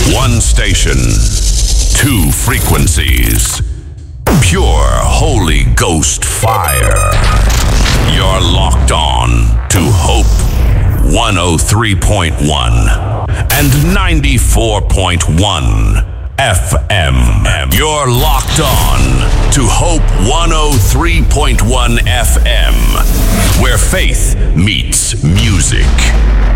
One station, two frequencies. Pure Holy Ghost fire. You're locked on to Hope 103.1 and 94.1 FM. You're locked on to Hope 103.1 FM, where faith meets music.